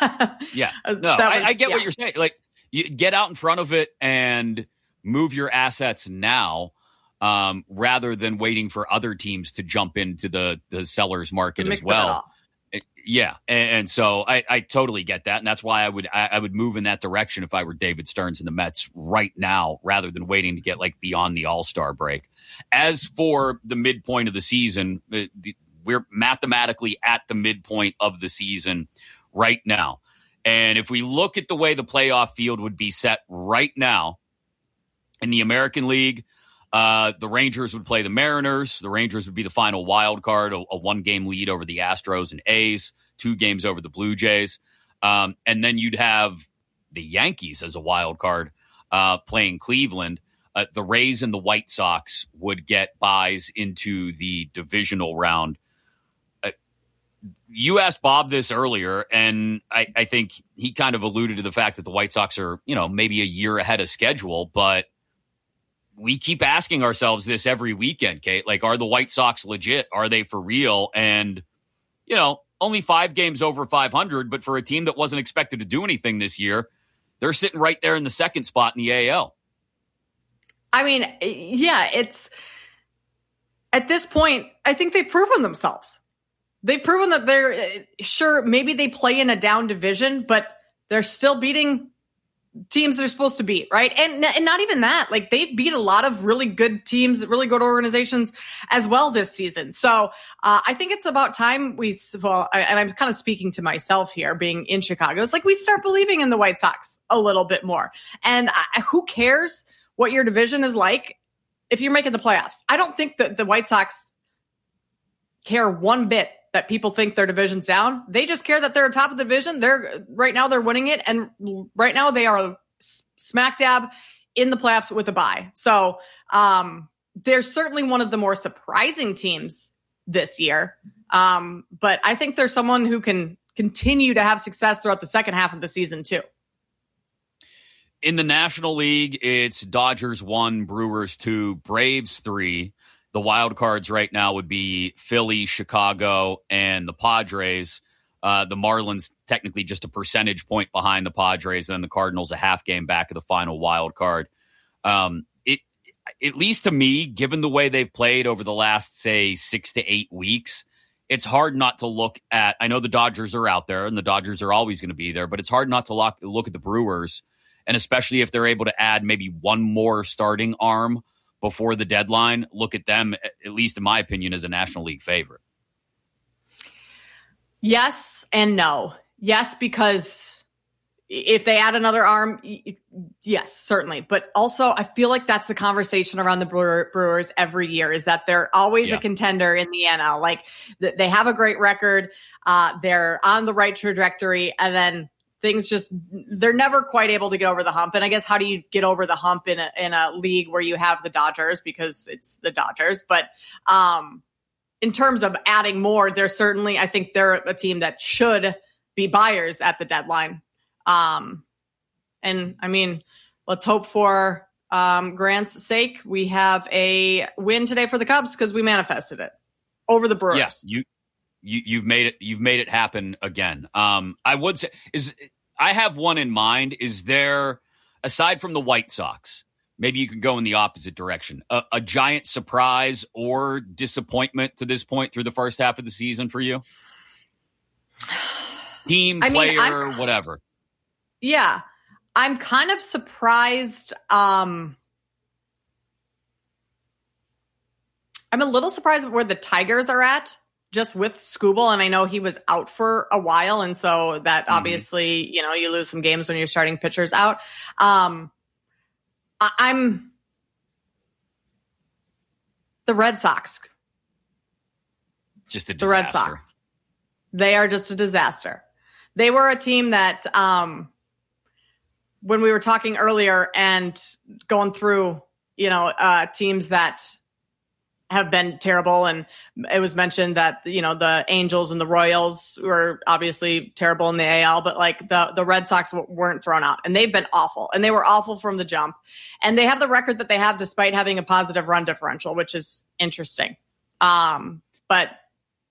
Yeah. No, I get what you're saying. Like, you get out in front of it and move your assets now, rather than waiting for other teams to jump into the seller's market as well. Yeah. And so I totally get that. And that's why I would move in that direction if I were David Stearns and the Mets right now, rather than waiting to get like beyond the All-Star break. As for the midpoint of the season, we're mathematically at the midpoint of the season right now. And if we look at the way the playoff field would be set right now in the American League, the Rangers would play the Mariners. The Rangers would be the final wild card, a one-game lead over the Astros and A's, 2 games over the Blue Jays. And then you'd have the Yankees as a wild card playing Cleveland. The Rays and the White Sox would get buys into the divisional round. You asked Bob this earlier, and I think he kind of alluded to the fact that the White Sox are, maybe a year ahead of schedule, but we keep asking ourselves this every weekend, Kate. Like, are the White Sox legit? Are they for real? And, only 5 games over 500, but for a team that wasn't expected to do anything this year, they're sitting right there in the second spot in the AL. I mean, yeah, it's at this point, I think they've proven themselves. They've proven that they're sure, maybe they play in a down division, but they're still beating teams they're supposed to beat, right? And not even that. Like, they've beat a lot of really good teams, really good organizations as well this season. So I think it's about time and I'm kind of speaking to myself here, being in Chicago. It's like we start believing in the White Sox a little bit more. And who cares what your division is like if you're making the playoffs? I don't think that the White Sox care one bit that people think their division's down. They just care that they're atop of the division. Right now they're winning it, and right now they are smack dab in the playoffs with a bye. So they're certainly one of the more surprising teams this year. But I think there's someone who can continue to have success throughout the second half of the season too. In the National League, it's Dodgers 1, Brewers 2, Braves 3. The wild cards right now would be Philly, Chicago, and the Padres. The Marlins technically just a percentage point behind the Padres, and then the Cardinals a half game back of the final wild card. At least to me, given the way they've played over the last, say, 6 to 8 weeks, it's hard not to look at. I know the Dodgers are out there, and the Dodgers are always going to be there, but it's hard not to look at the Brewers, and especially if they're able to add maybe one more starting arm before the deadline, look at them, at least in my opinion, as a National League favorite. Yes and no. Yes, because if they add another arm, yes, certainly. But also, I feel like that's the conversation around the Brewers every year, is that they're always a contender in the NL. Like, they have a great record. They're on the right trajectory. And then things they're never quite able to get over the hump. And I guess, how do you get over the hump in a league where you have the Dodgers, because it's the Dodgers? But in terms of adding more, I think they're a team that should be buyers at the deadline. And I mean, let's hope for Grant's sake, we have a win today for the Cubs, because we manifested it over the Brewers. Yes, You've made it happen again. I would say I have one in mind. Is there, aside from the White Sox, maybe you could go in the opposite direction, a giant surprise or disappointment to this point through the first half of the season for you? Team, player, whatever. Yeah, I'm kind of surprised. I'm a little surprised at where the Tigers are at, just with Skubal, and I know he was out for a while, and so that obviously, you lose some games when you're starting pitchers out. I'm the Red Sox. Just a disaster. The Red Sox. They are just a disaster. They were a team that, when we were talking earlier and going through, teams that have been terrible, and it was mentioned that, the Angels and the Royals were obviously terrible in the AL, but like the Red Sox weren't thrown out, and they've been awful, and they were awful from the jump, and they have the record that they have despite having a positive run differential, which is interesting. But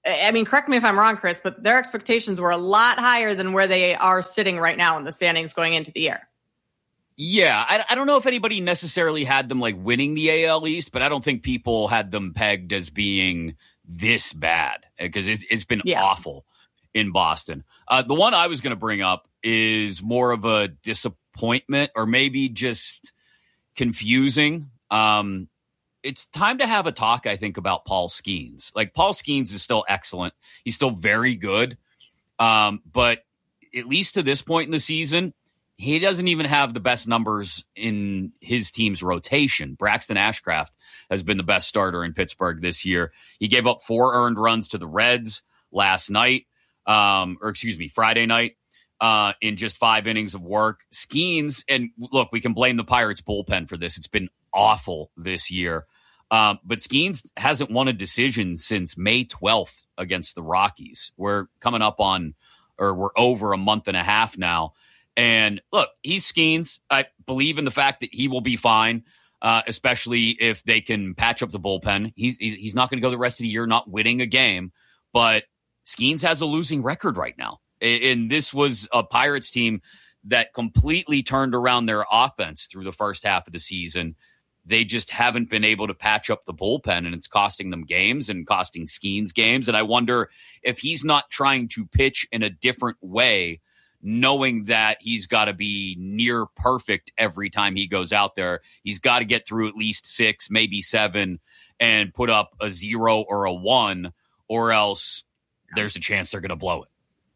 I mean, correct me if I'm wrong, Chris, but their expectations were a lot higher than where they are sitting right now in the standings going into the year. Yeah, I don't know if anybody necessarily had them like winning the AL East, but I don't think people had them pegged as being this bad because it's been awful in Boston. The one I was going to bring up is more of a disappointment or maybe just confusing. It's time to have a talk, I think, about Paul Skeens. Like, Paul Skeens is still excellent. He's still very good. But at least to this point in the season, he doesn't even have the best numbers in his team's rotation. Braxton Ashcraft has been the best starter in Pittsburgh this year. He gave up 4 earned runs to the Reds Friday night, in just 5 innings of work. Skeens, and look, we can blame the Pirates bullpen for this. It's been awful this year. But Skeens hasn't won a decision since May 12th against the Rockies. We're coming up on, or we're over a month and a half now. And look, he's Skeens. I believe in the fact that he will be fine, especially if they can patch up the bullpen. He's not going to go the rest of the year not winning a game, but Skeens has a losing record right now. And this was a Pirates team that completely turned around their offense through the first half of the season. They just haven't been able to patch up the bullpen, and it's costing them games and costing Skeens games. And I wonder if he's not trying to pitch in a different way, knowing that he's got to be near perfect every time he goes out there. He's got to get through at least 6, maybe 7, and put up a 0 or a 1, or else there's a chance they're going to blow it.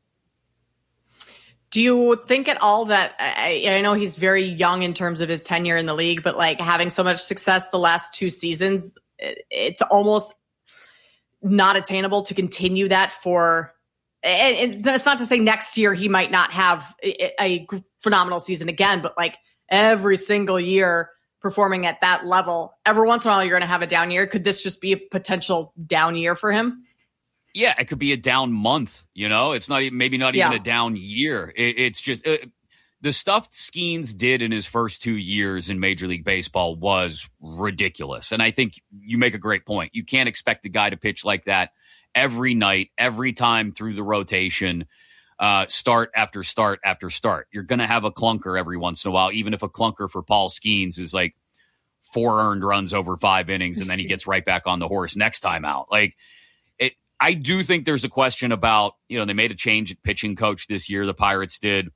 Do you think at all that, I know he's very young in terms of his tenure in the league, but like having so much success the last 2 seasons, it's almost not attainable to continue that for, and it's not to say next year he might not have a phenomenal season again, but like every single year performing at that level, every once in a while you're going to have a down year. Could this just be a potential down year for him? Yeah, it could be a down month, It's not even, maybe not even a down year. It's just the stuff Skeens did in his first 2 years in Major League Baseball was ridiculous. And I think you make a great point. You can't expect a guy to pitch like that every night, every time through the rotation, start after start after start. You're going to have a clunker every once in a while, even if a clunker for Paul Skeens is like 4 earned runs over 5 innings, and then he gets right back on the horse next time out. Like, I do think there's a question about, they made a change at pitching coach this year, the Pirates did.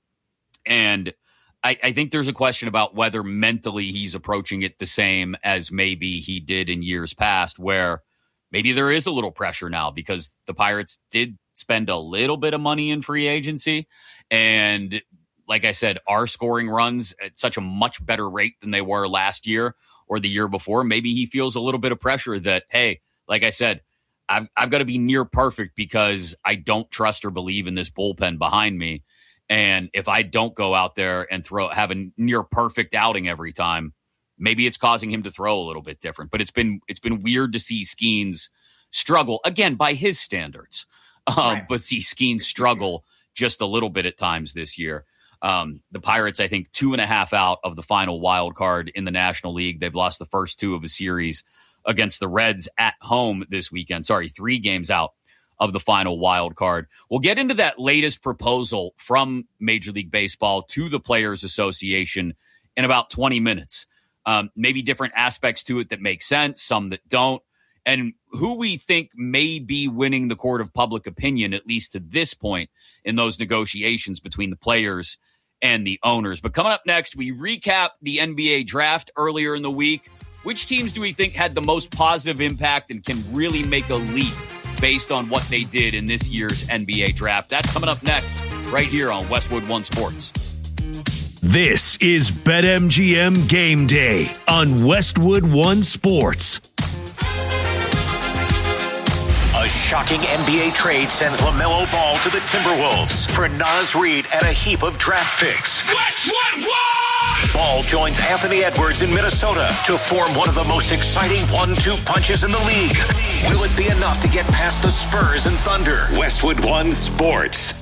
And I think there's a question about whether mentally he's approaching it the same as maybe he did in years past, where maybe there is a little pressure now because the Pirates did spend a little bit of money in free agency. And like I said, are scoring runs at such a much better rate than they were last year or the year before. Maybe he feels a little bit of pressure that, hey, like I said, I've got to be near perfect because I don't trust or believe in this bullpen behind me. And if I don't go out there and have a near perfect outing every time, maybe it's causing him to throw a little bit different. But it's been weird to see Skeens struggle, again, by his standards, but see Skeens struggle just a little bit at times this year. The Pirates, I think, 2.5 out of the final wild card in the National League. They've lost the first 2 of a series against the Reds at home this weekend. 3 games out of the final wild card. We'll get into that latest proposal from Major League Baseball to the Players Association in about 20 minutes. Maybe different aspects to it that make sense, some that don't, and who we think may be winning the court of public opinion, at least to this point in those negotiations between the players and the owners. But coming up next, we recap the NBA draft earlier in the week. Which teams do we think had the most positive impact and can really make a leap based on what they did in this year's NBA draft? That's coming up next, right here on Westwood One Sports. This is BetMGM Game Day on Westwood One Sports. A shocking NBA trade sends LaMelo Ball to the Timberwolves for Naz Reid and a heap of draft picks. Westwood One! Ball joins Anthony Edwards in Minnesota to form one of the most exciting 1-2 punches in the league. Will it be enough to get past the Spurs and Thunder? Westwood One Sports.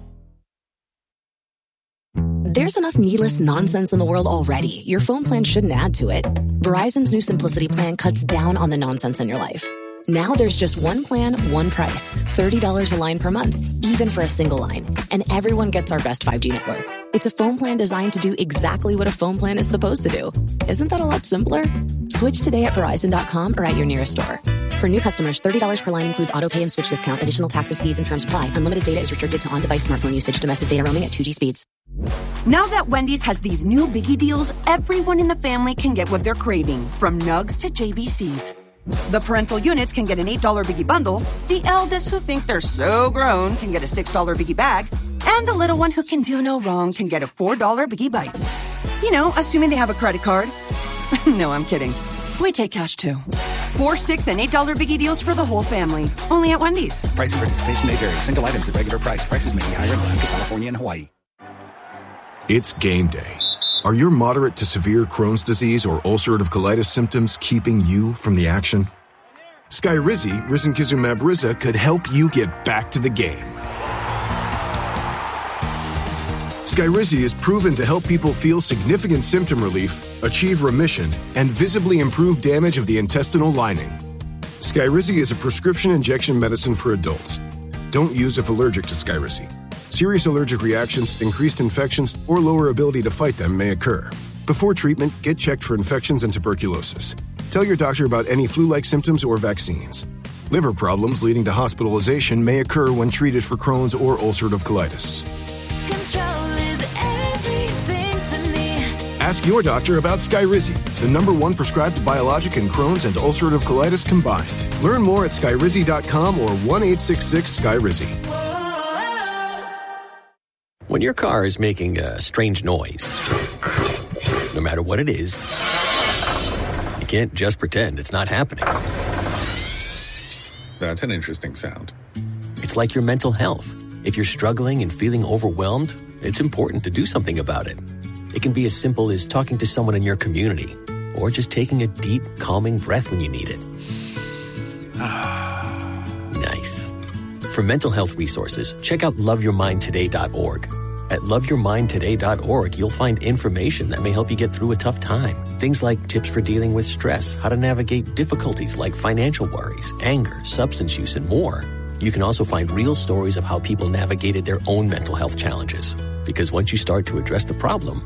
There's enough needless nonsense in the world already. Your phone plan shouldn't add to it. Verizon's new Simplicity plan cuts down on the nonsense in your life. Now there's just one plan, one price. $30 a line per month, even for a single line. And everyone gets our best 5G network. It's a phone plan designed to do exactly what a phone plan is supposed to do. Isn't that a lot simpler? Switch today at Verizon.com or at your nearest store. For new customers, $30 per line includes auto pay and switch discount. Additional taxes, fees, and terms apply. Unlimited data is restricted to on-device smartphone usage. Domestic data roaming at 2G speeds. Now that Wendy's has these new Biggie deals, everyone in the family can get what they're craving, from nugs to JBCs. The parental units can get an $8 Biggie bundle, the eldest who think they're so grown can get a $6 Biggie bag, and the little one who can do no wrong can get a $4 Biggie Bites. You know, assuming they have a credit card. No, I'm kidding. We take cash too. 4, 6, and $8 Biggie deals for the whole family. Only at Wendy's. Price and participation may vary. Single items at regular price. Prices may be higher in Alaska, California, and Hawaii. It's game day. Are your moderate to severe Crohn's disease or ulcerative colitis symptoms keeping you from the action? Skyrizi, risankizumab Riza, could help you get back to the game. Skyrizi is proven to help people feel significant symptom relief, achieve remission, and visibly improve damage of the intestinal lining. Skyrizi is a prescription injection medicine for adults. Don't use if allergic to Skyrizi. Serious allergic reactions, increased infections, or lower ability to fight them may occur. Before treatment, get checked for infections and tuberculosis. Tell your doctor about any flu-like symptoms or vaccines. Liver problems leading to hospitalization may occur when treated for Crohn's or ulcerative colitis. Control is everything to me. Ask your doctor about Skyrizi, the #1 prescribed biologic in Crohn's and ulcerative colitis combined. Learn more at skyrizi.com or 1-866-SKYRIZI. When your car is making a strange noise, no matter what it is, you can't just pretend it's not happening. That's an interesting sound. It's like your mental health. If you're struggling and feeling overwhelmed, it's important to do something about it. It can be as simple as talking to someone in your community, or just taking a deep, calming breath when you need it. Nice. For mental health resources, check out loveyourmindtoday.org. At loveyourmindtoday.org, you'll find information that may help you get through a tough time. Things like tips for dealing with stress, how to navigate difficulties like financial worries, anger, substance use, and more. You can also find real stories of how people navigated their own mental health challenges. Because once you start to address the problem,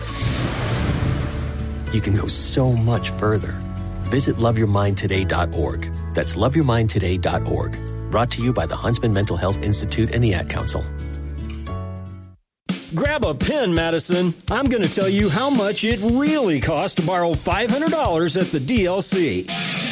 you can go so much further. Visit loveyourmindtoday.org. That's loveyourmindtoday.org. Brought to you by the Huntsman Mental Health Institute and the Ad Council. Grab a pen, Madison. I'm going to tell you how much it really costs to borrow $500 at the DLC.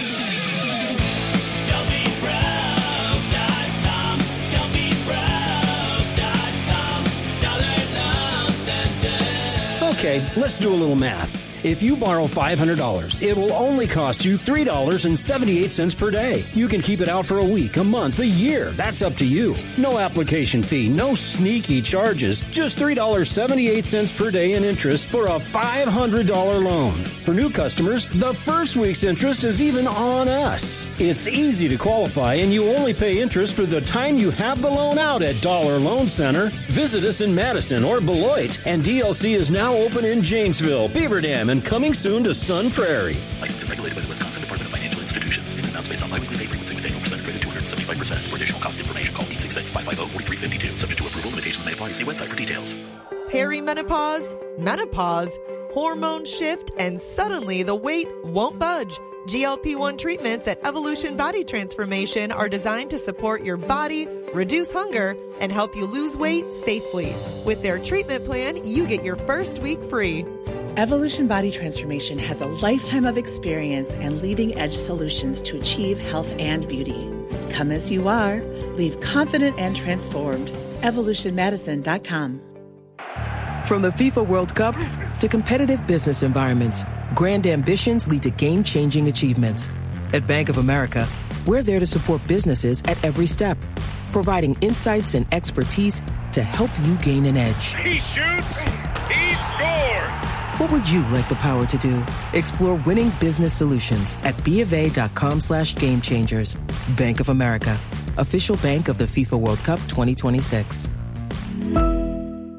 Okay, let's do a little math. If you borrow $500, it will only cost you $3.78 per day. You can keep it out for a week, a month, a year. That's up to you. No application fee, no sneaky charges. Just $3.78 per day in interest for a $500 loan. For new customers, the first week's interest is even on us. It's easy to qualify, and you only pay interest for the time you have the loan out at Dollar Loan Center. Visit us in Madison or Beloit, and DLC is now open in Janesville, Beaver Dam, and coming soon to Sun Prairie. Licensed and regulated by the Wisconsin Department of Financial Institutions. In amounts based on biweekly pay frequency with annual percent rated 275%. For additional cost information, call 866-550-4352. Subject to approval, limitations may apply. See website for details. Perimenopause, menopause, hormone shift, and suddenly the weight won't budge. GLP-1 treatments at Evolution Body Transformation are designed to support your body, reduce hunger, and help you lose weight safely. With their treatment plan, you get your first week free. Evolution Body Transformation has a lifetime of experience and leading-edge solutions to achieve health and beauty. Come as you are. Leave confident and transformed. EvolutionMedicine.com. From the FIFA World Cup to competitive business environments, grand ambitions lead to game-changing achievements. At Bank of America, we're there to support businesses at every step, providing insights and expertise to help you gain an edge. He shoots, he scores! What would you like the power to do? Explore winning business solutions at BofA.com/gamechangers. Bank of America, official bank of the FIFA World Cup 2026.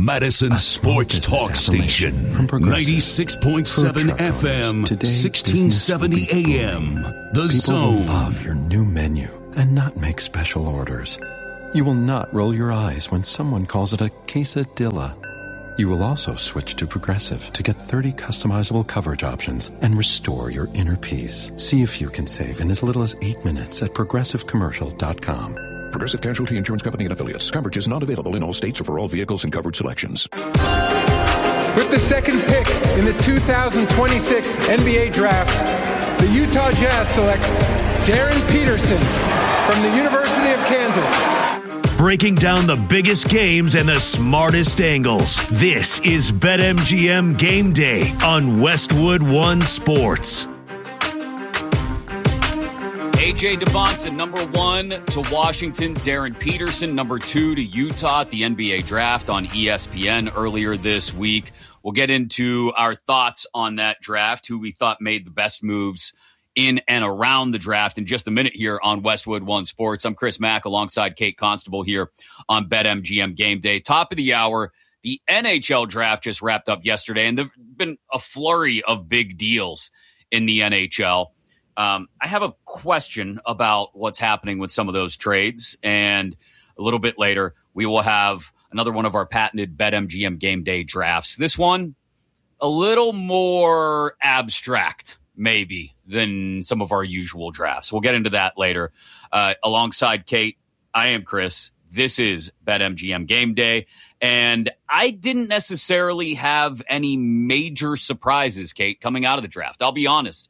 Madison Sports Talk Station. 96.7 FM, 1670 AM. The Zone. People will love your new menu and not make special orders. You will not roll your eyes when someone calls it a quesadilla. You will also switch to Progressive to get 30 customizable coverage options and restore your inner peace. See if you can save in as little as 8 minutes at progressivecommercial.com. Progressive Casualty Insurance Company and Affiliates. Coverage is not available in all states or for all vehicles and coverage selections. With the second pick in the 2026 NBA Draft, the Utah Jazz select Darren Peterson from the University of Kansas. Breaking down the biggest games and the smartest angles. This is BetMGM Game Day on Westwood One Sports. A.J. Debonson, number 1 to Washington. Darren Peterson, number 2 to Utah at the NBA Draft on ESPN earlier this week. We'll get into our thoughts on that draft, who we thought made the best moves in and around the draft in just a minute here on Westwood One Sports. I'm Chris Mack alongside Kate Constable here on BetMGM Game Day. Top of the hour, the NHL draft just wrapped up yesterday, and there have been a flurry of big deals in the NHL. I have a question about what's happening with some of those trades, and a little bit later, we will have another one of our patented BetMGM Game Day drafts. This one, a little more abstract, maybe, than some of our usual drafts. We'll get into that later. Alongside Kate, I am Chris. This is BetMGM Game Day, and I didn't necessarily have any major surprises, Kate, coming out of the draft. I'll be honest.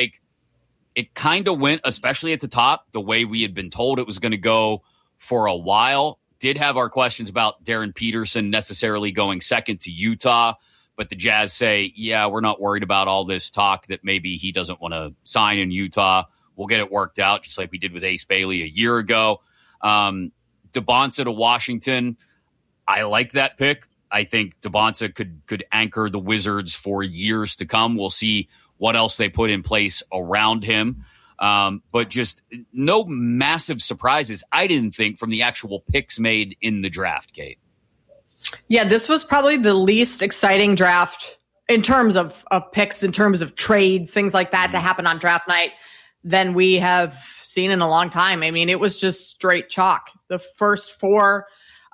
It kind of went, especially at the top, the way we had been told it was going to go for a while. Did have our questions about Darren Peterson necessarily going second to Utah, but the Jazz say, yeah, we're not worried about all this talk that maybe he doesn't want to sign in Utah. We'll get it worked out, just like we did with Ace Bailey a year ago. Debonsa to Washington, I like that pick. I think Debonsa could anchor the Wizards for years to come. We'll see what else they put in place around him. But just no massive surprises, I didn't think, from the actual picks made in the draft, Kate. Yeah, this was probably the least exciting draft in terms of picks, in terms of trades, things like that to happen on draft night than we have seen in a long time. I mean, it was just straight chalk. The first 4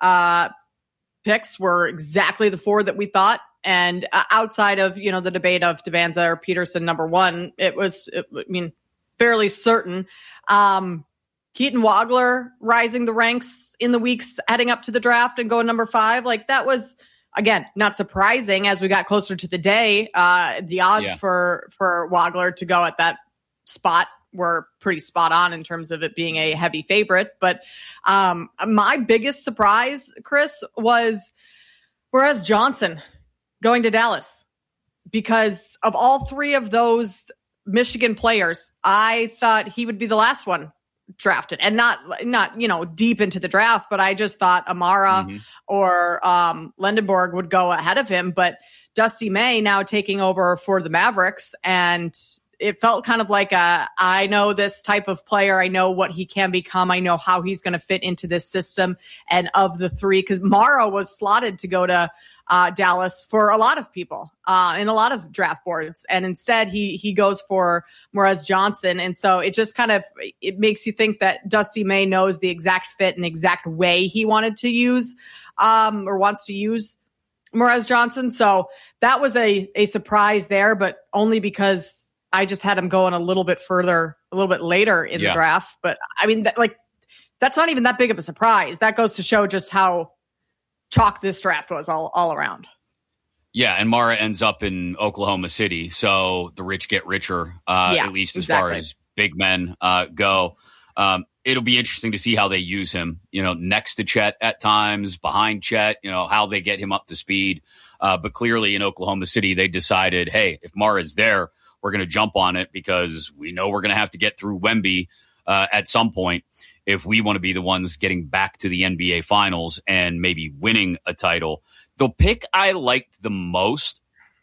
picks were exactly the 4 that we thought. And outside of, the debate of Debonsa or Peterson number 1, it was, fairly certain. Keaton Wagler rising the ranks in the weeks heading up to the draft and going number 5. That was, again, not surprising as we got closer to the day. The odds for Wagler to go at that spot were pretty spot on in terms of it being a heavy favorite. But my biggest surprise, Chris, was Moroz Johnson going to Dallas, because of all 3 of those Michigan players, I thought he would be the last one drafted, and not deep into the draft, but I just thought Amara or Lendenborg would go ahead of him. But Dusty May now taking over for the Mavericks, and it felt kind of like I know this type of player. I know what he can become. I know how he's going to fit into this system. And of the 3, because Mara was slotted to go to Dallas for a lot of people in a lot of draft boards. And instead he goes for Moroz Johnson. And so it just it makes you think that Dusty May knows the exact fit and exact way he wanted to use or wants to use Moroz Johnson. So that was a surprise there, but only because I just had him going a little bit later in the draft. But I mean, that's not even that big of a surprise. That goes to show just how chalk this draft was all around. Yeah, and Mara ends up in Oklahoma City, so the rich get richer, at least as far as big men go. It'll be interesting to see how they use him, next to Chet at times, behind Chet, how they get him up to speed. But clearly in Oklahoma City, they decided, hey, if Mara's there, we're going to jump on it because we know we're going to have to get through Wemby at some point if we want to be the ones getting back to the NBA Finals and maybe winning a title. The pick I liked the most,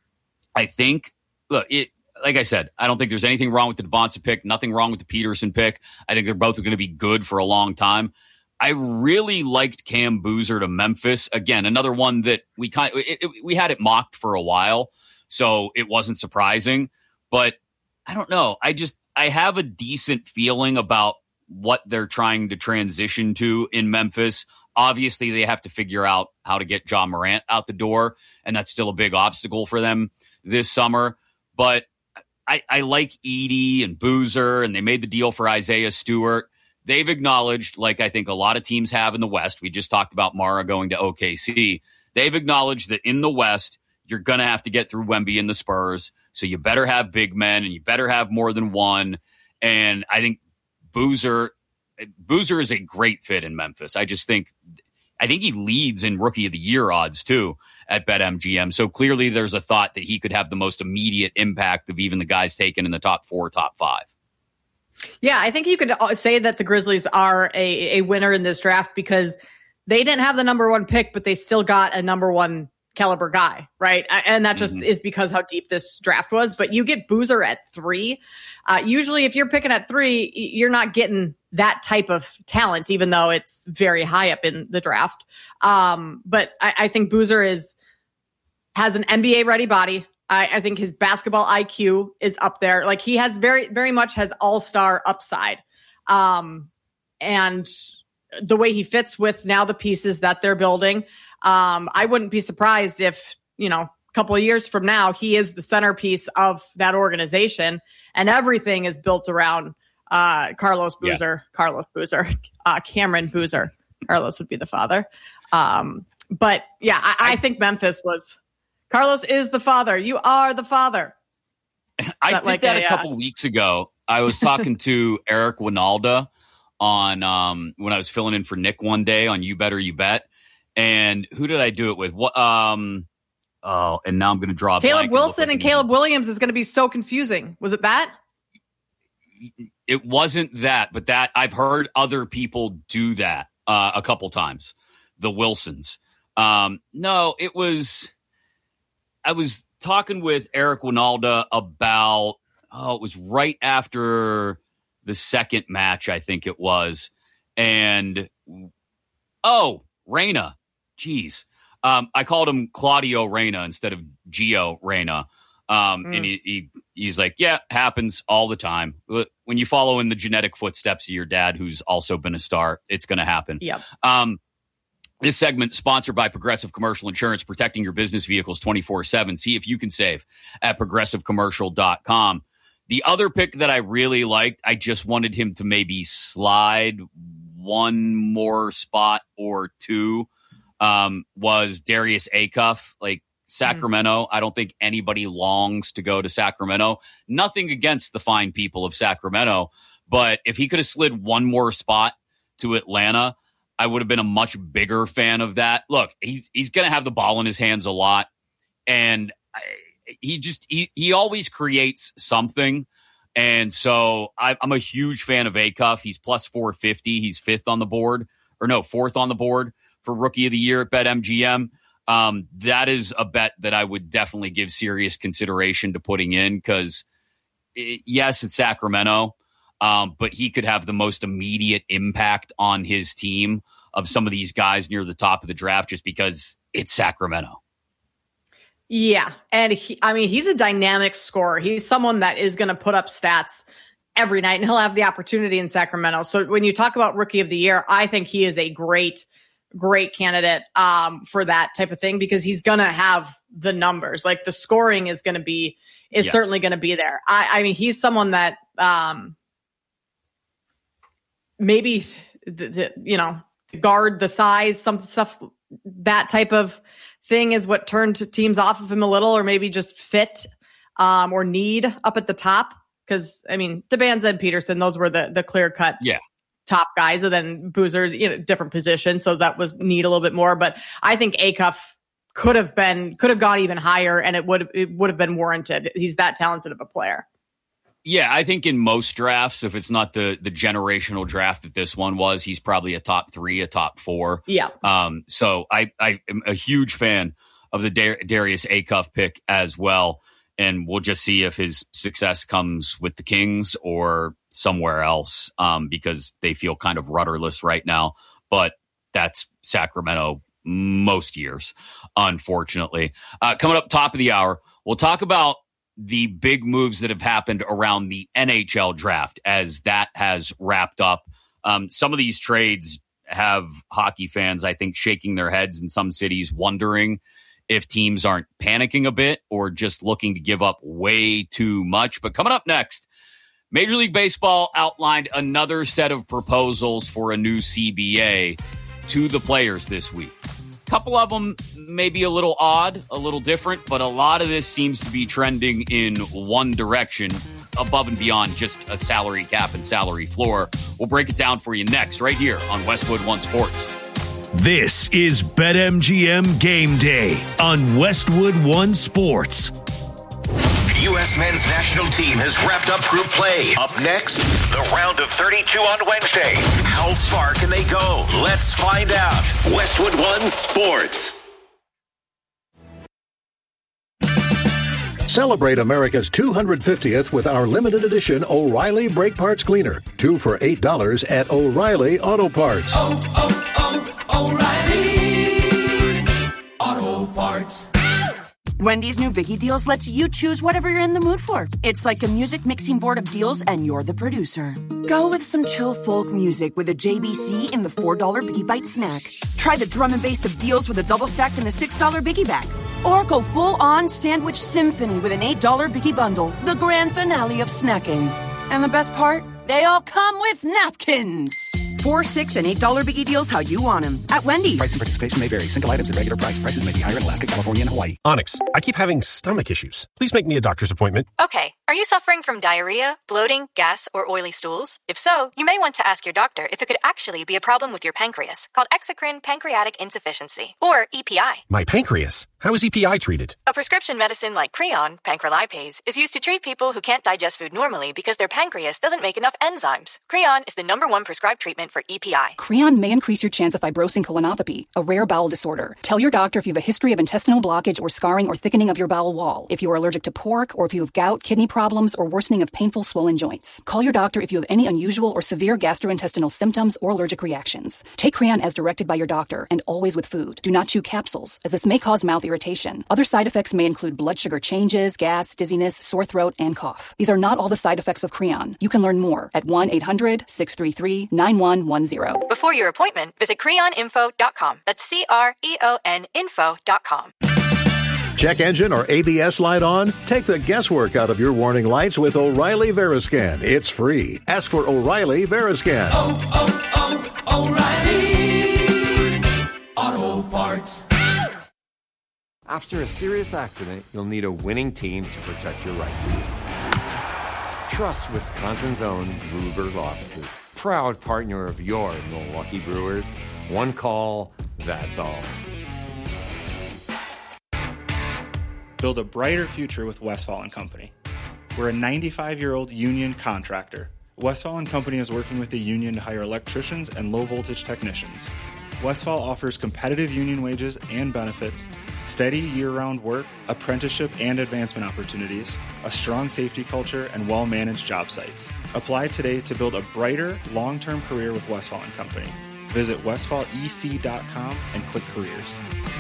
I think, like I said, I don't think there's anything wrong with the Debonsa pick, nothing wrong with the Peterson pick. I think they're both going to be good for a long time. I really liked Cam Boozer to Memphis. Again, another one that we had it mocked for a while, so it wasn't surprising. But I don't know. I have a decent feeling about what they're trying to transition to in Memphis. Obviously, they have to figure out how to get Ja Morant out the door, and that's still a big obstacle for them this summer. But I like Edey and Boozer, and they made the deal for Isaiah Stewart. They've acknowledged, like I think a lot of teams have in the West, we just talked about Mara going to OKC. They've acknowledged that in the West, you're going to have to get through Wemby and the Spurs, so you better have big men, and you better have more than one. And I think Boozer is a great fit in Memphis. I think he leads in Rookie of the Year odds, too, at BetMGM. So clearly there's a thought that he could have the most immediate impact of even the guys taken in the top 4, top 5. Yeah, I think you could say that the Grizzlies are a winner in this draft because they didn't have the number 1 pick, but they still got a number 1 caliber guy, right? And that just is because how deep this draft was. But you get Boozer at 3. Usually if you're picking at 3, you're not getting that type of talent, even though it's very high up in the draft. But I think Boozer has an NBA ready body. I think his basketball IQ is up there. Like he has very, very much has all-star upside. And the way he fits with now the pieces that they're building, I wouldn't be surprised if, a couple of years from now, he is the centerpiece of that organization and everything is built around Carlos Boozer, Cameron Boozer. Carlos would be the father. But yeah, I think Memphis was... Carlos is the father. You are the father. I did that a couple weeks ago. I was talking to Eric Winalda on when I was filling in for Nick one day on You Better You Bet. And who did I do it with? What? And now I'm going to draw a Caleb Wilson and Caleb Williams is going to be so confusing. Was it that? It wasn't that, but that I've heard other people do that a couple times. The Wilsons. No, it was. I was talking with Eric Winalda about, it was right after the second match, I think it was. And, Reyna. Jeez. I called him Claudio Reyna instead of Gio Reyna. And he's like, yeah, happens all the time. When you follow in the genetic footsteps of your dad, who's also been a star, it's going to happen. Yep. This segment sponsored by Progressive Commercial Insurance, protecting your business vehicles 24/7. See if you can save at progressivecommercial.com. The other pick that I really liked, I just wanted him to maybe slide one more spot or two, was Darius Acuff. Like Sacramento, I don't think anybody longs to go to Sacramento. Nothing against the fine people of Sacramento, but if he could have slid one more spot to Atlanta, I would have been a much bigger fan of that. Look, he's going to have the ball in his hands a lot, and he always creates something. And so I'm a huge fan of Acuff. He's plus 450. He's fourth on the board for Rookie of the Year at BetMGM. That is a bet that I would definitely give serious consideration to putting in because, yes, it's Sacramento. But he could have the most immediate impact on his team of some of these guys near the top of the draft just because it's Sacramento. Yeah. And he's a dynamic scorer. He's someone that is going to put up stats every night and he'll have the opportunity in Sacramento. So when you talk about Rookie of the Year, I think he is a great candidate for that type of thing because he's going to have the numbers. Like the scoring is going to be, certainly going to be there. I mean, he's someone that, maybe guard the size, some stuff, that type of thing is what turned teams off of him a little, or maybe just fit or need up at the top. Because Debanza and Peterson, those were the clear cut top guys, and then Boozer's different position, so that was need a little bit more. But I think Acuff could have gone even higher, and it would have been warranted. He's that talented of a player. Yeah, I think in most drafts, if it's not the generational draft that this one was, he's probably a top 3, a top 4. Yeah. So I am a huge fan of the Darius Acuff pick as well. And we'll just see if his success comes with the Kings or somewhere else because they feel kind of rudderless right now but that's Sacramento most years, unfortunately. Coming up top of the hour, we'll talk about the big moves that have happened around the NHL draft as that has wrapped up. Some of these trades have hockey fans, I think, shaking their heads in some cities, wondering if teams aren't panicking a bit or just looking to give up way too much. But coming up next, Major League Baseball outlined another set of proposals for a new CBA to the players this week. A couple of them may be a little odd, a little different, but a lot of this seems to be trending in one direction, above and beyond just a salary cap and salary floor. We'll break it down for you next, right here on Westwood One Sports. This is BetMGM Game Day on Westwood One Sports. U.S. men's national team has wrapped up group play. Up next, the round of 32 on Wednesday. How far can they go? Let's find out. Westwood One Sports. Celebrate America's 250th with our limited edition O'Reilly Brake Parts Cleaner. 2 for $8 at O'Reilly Auto Parts. O'Reilly Auto Parts. Wendy's new Biggie Deals lets you choose whatever you're in the mood for. It's like a music mixing board of deals, and you're the producer. Go with some chill folk music with a JBC in the $4 Biggie Bite snack. Try the drum and bass of deals with a double stack in the $6 Biggie Bag. Or go full-on sandwich symphony with an $8 Biggie Bundle, the grand finale of snacking. And the best part? They all come with napkins. $4, $6, and $8 Biggie Deals how you want them. At Wendy's. Price and participation may vary. Single items at regular price. Prices may be higher in Alaska, California, and Hawaii. Onyx, I keep having stomach issues. Please make me a doctor's appointment. Okay. Are you suffering from diarrhea, bloating, gas, or oily stools? If so, you may want to ask your doctor if it could actually be a problem with your pancreas, called exocrine pancreatic insufficiency, or EPI. My pancreas? How is EPI treated? A prescription medicine like Creon, pancrelipase, is used to treat people who can't digest food normally because their pancreas doesn't make enough enzymes. Creon is the #1 prescribed treatment for EPI. Creon may increase your chance of fibrosing colonopathy, a rare bowel disorder. Tell your doctor if you have a history of intestinal blockage or scarring or thickening of your bowel wall, if you are allergic to pork, or if you have gout, kidney problems, or worsening of painful swollen joints. Call your doctor if you have any unusual or severe gastrointestinal symptoms or allergic reactions. Take Creon as directed by your doctor, and always with food. Do not chew capsules, as this may cause mouth irritation. Other side effects may include blood sugar changes, gas, dizziness, sore throat, and cough. These are not all the side effects of Creon. You can learn more at 1-800-633-9110. Before your appointment, visit creoninfo.com. That's CREON info.com. Check engine or ABS light on? Take the guesswork out of your warning lights with O'Reilly Veriscan. It's free. Ask for O'Reilly Veriscan. O'Reilly Auto Parts. After a serious accident, you'll need a winning team to protect your rights. Trust Wisconsin's own Ruger Law Offices. Proud partner of your Milwaukee Brewers. One call, that's all. Build a brighter future with Westfall & Company. We're a 95-year-old union contractor. Westfall & Company is working with the union to hire electricians and low-voltage technicians. Westfall offers competitive union wages and benefits, steady year-round work, apprenticeship and advancement opportunities, a strong safety culture, and well-managed job sites. Apply today to build a brighter, long-term career with Westfall & Company. Visit westfallec.com and click careers.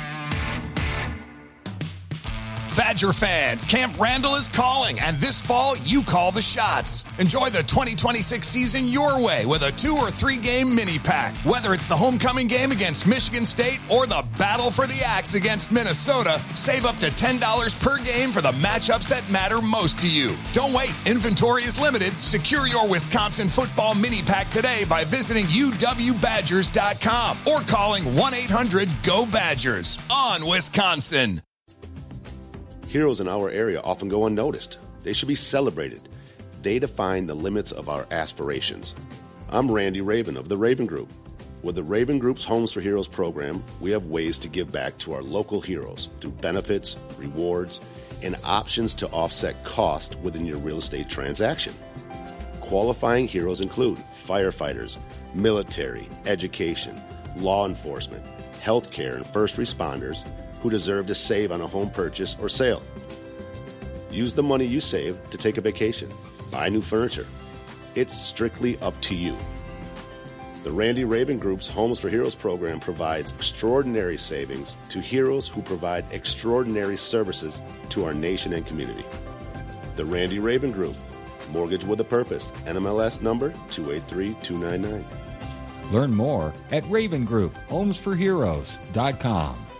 Badger fans, Camp Randall is calling, and this fall, you call the shots. Enjoy the 2026 season your way with a 2 or 3 game mini pack. Whether it's the homecoming game against Michigan State or the battle for the axe against Minnesota, save up to $10 per game for the matchups that matter most to you. Don't wait. Inventory is limited. Secure your Wisconsin football mini pack today by visiting uwbadgers.com or calling 1-800-GO-BADGERS on Wisconsin. Heroes in our area often go unnoticed. They should be celebrated. They define the limits of our aspirations. I'm Randy Raven of the Raven Group. With the Raven Group's Homes for Heroes program, we have ways to give back to our local heroes through benefits, rewards, and options to offset cost within your real estate transaction. Qualifying heroes include firefighters, military, education, law enforcement, healthcare, and first responders who deserve to save on a home purchase or sale. Use the money you save to take a vacation, buy new furniture. It's strictly up to you. The Randy Raven Group's Homes for Heroes program provides extraordinary savings to heroes who provide extraordinary services to our nation and community. The Randy Raven Group, mortgage with a purpose, NMLS number 283299. Learn more at Raven Group, homesforheroes.com.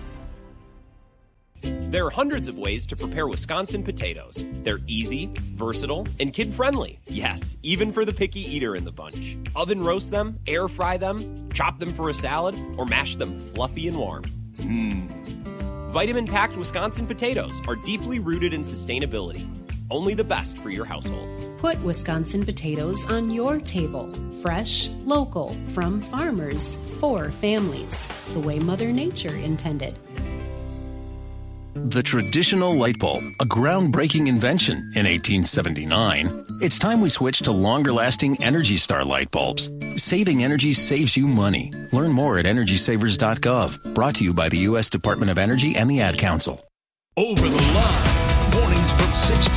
There are hundreds of ways to prepare Wisconsin potatoes. They're easy, versatile, and kid-friendly. Yes, even for the picky eater in the bunch. Oven roast them, air fry them, chop them for a salad, or mash them fluffy and warm. Vitamin-packed Wisconsin potatoes are deeply rooted in sustainability. Only the best for your household. Put Wisconsin potatoes on your table. Fresh, local, from farmers, for families, the way Mother Nature intended. The traditional light bulb, a groundbreaking invention in 1879. It's time we switch to longer-lasting Energy Star light bulbs. Saving energy saves you money. Learn more at EnergySavers.gov. Brought to you by the U.S. Department of Energy and the Ad Council. Over the Line. Mornings from 6 to